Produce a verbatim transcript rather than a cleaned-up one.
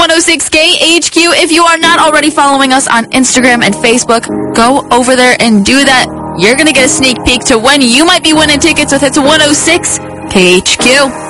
one oh six K H Q. If you are not already following us on Instagram and Facebook, go over there and do that. You're going to get a sneak peek to when you might be winning tickets with It's one oh six K H Q.